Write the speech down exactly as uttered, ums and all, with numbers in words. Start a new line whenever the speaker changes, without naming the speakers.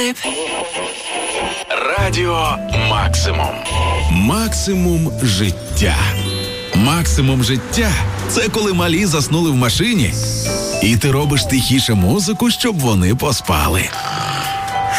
Радіо Максимум. Максимум життя. Максимум життя – це коли малі заснули в машині, і ти робиш тихіше музику, щоб вони поспали.